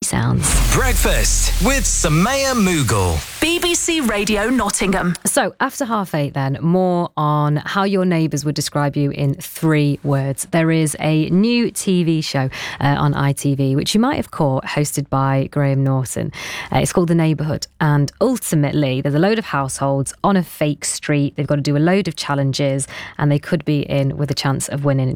sounds. Breakfast with Samaya Mughal. BBC Radio Nottingham. So, after 8:30 then, more on how your neighbours would describe you in 3 words. There is a new TV show on ITV, which you might have caught, hosted by Graham Norton. It's called The Neighbourhood, and ultimately there's a load of households on a fake street. They've got to do a load of challenges, and they could be in with a chance of winning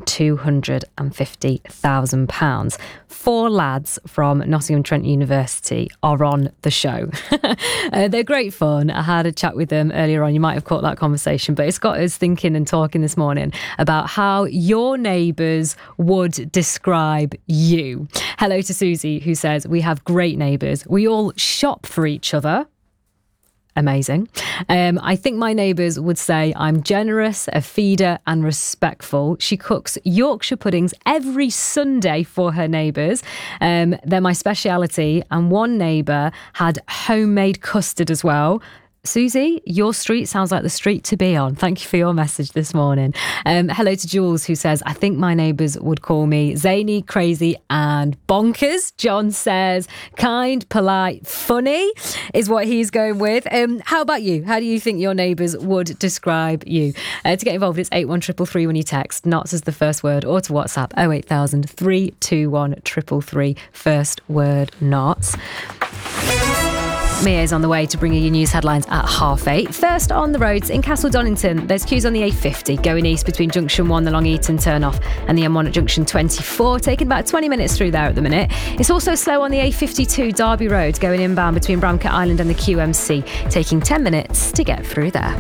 £250,000. 4 lads from Nottingham Trent University are on the show. They're great fun. I had a chat with them earlier on. You might have caught that conversation, but it's got us thinking and talking this morning about how your neighbours would describe you. Hello to Susie, who says, we have great neighbours. We all shop for each other. Amazing. I think my neighbours would say I'm generous, a feeder and respectful. She cooks Yorkshire puddings every Sunday for her neighbours. They're my speciality. And one neighbour had homemade custard as well. Susie, your street sounds like the street to be on. Thank you for your message this morning. Hello to Jules, who says, I think my neighbours would call me zany, crazy and bonkers. John says, kind, polite, funny is what he's going with. How about you? How do you think your neighbours would describe you? To get involved, it's 81333 when you text. Knots as the first word, or to WhatsApp 08000 321 333. First word, knots. Mia is on the way to bring you your news headlines at 8:30. First on the roads in Castle Donington, there's queues on the A50 going east between Junction 1, the Long Eaton turn-off, and the M1 at Junction 24, taking about 20 minutes through there at the minute. It's also slow on the A52 Derby Road going inbound between Bramcat Island and the QMC, taking 10 minutes to get through there.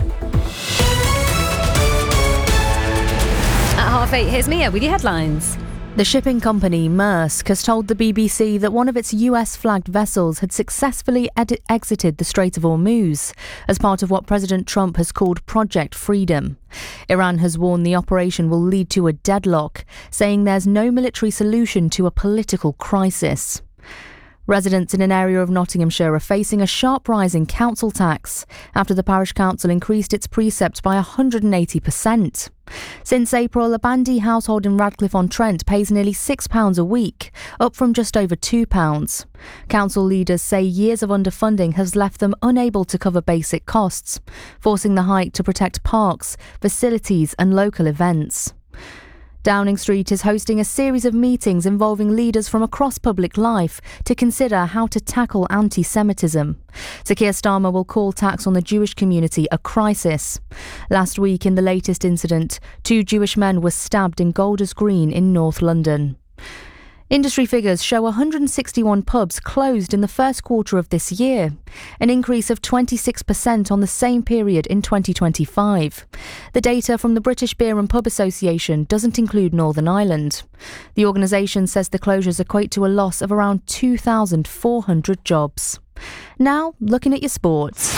At 8:30, here's Mia with your headlines. The shipping company Maersk has told the BBC that one of its US-flagged vessels had successfully exited the Strait of Hormuz as part of what President Trump has called Project Freedom. Iran has warned the operation will lead to a deadlock, saying there's no military solution to a political crisis. Residents in an area of Nottinghamshire are facing a sharp rise in council tax after the parish council increased its precept by 180%. Since April, a Bandy household in Radcliffe-on-Trent pays nearly £6 a week, up from just over £2. Council leaders say years of underfunding has left them unable to cover basic costs, forcing the hike to protect parks, facilities and local events. Downing Street is hosting a series of meetings involving leaders from across public life to consider how to tackle anti-Semitism. Sir Keir Starmer will call attacks on the Jewish community a crisis. Last week, in the latest incident, 2 Jewish men were stabbed in Golders Green in North London. Industry figures show 161 pubs closed in the first quarter of this year, an increase of 26% on the same period in 2025. The data from the British Beer and Pub Association doesn't include Northern Ireland. The organisation says the closures equate to a loss of around 2,400 jobs. Now, looking at your sports.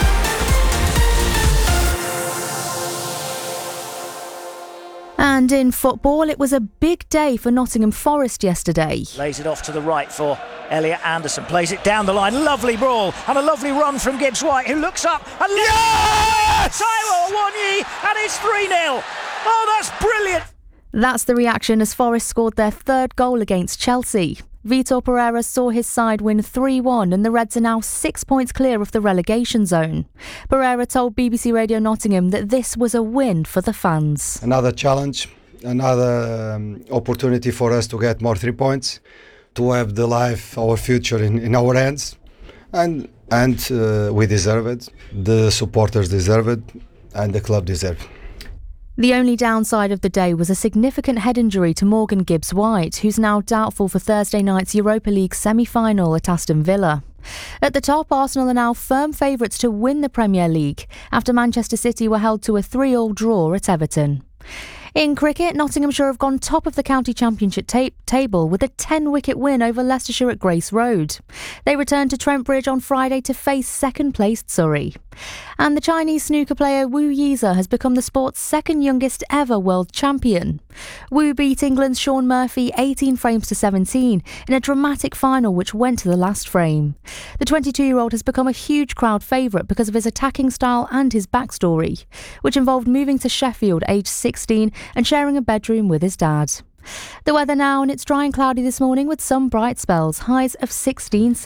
And in football, it was a big day for Nottingham Forest yesterday. Lays it off to the right for Elliot Anderson. Plays it down the line. Lovely brawl and a lovely run from Gibbs White, who looks up and yes! Taiwo Awoniyi, and it's 3-0. Oh, that's brilliant. That's the reaction as Forest scored their 3rd goal against Chelsea. Vitor Pereira saw his side win 3-1 and the Reds are now 6 points clear of the relegation zone. Pereira told BBC Radio Nottingham that this was a win for the fans. Another challenge, another opportunity for us to get more 3 points, to have the life, our future in our hands. And we deserve it, the supporters deserve it, and the club deserve it. The only downside of the day was a significant head injury to Morgan Gibbs White, who's now doubtful for Thursday night's Europa League semi-final at Aston Villa. At the top, Arsenal are now firm favourites to win the Premier League after Manchester City were held to a 3-3 draw at Everton. In cricket, Nottinghamshire have gone top of the county championship table with a 10-wicket win over Leicestershire at Grace Road. They returned to Trent Bridge on Friday to face second-placed Surrey. And the Chinese snooker player Wu Yize has become the sport's second youngest ever world champion. Wu beat England's Shaun Murphy 18 frames to 17 in a dramatic final which went to the last frame. The 22-year-old has become a huge crowd favourite because of his attacking style and his backstory, which involved moving to Sheffield aged 16 and sharing a bedroom with his dad. The weather now, and it's dry and cloudy this morning with some bright spells, highs of 16 Celsius.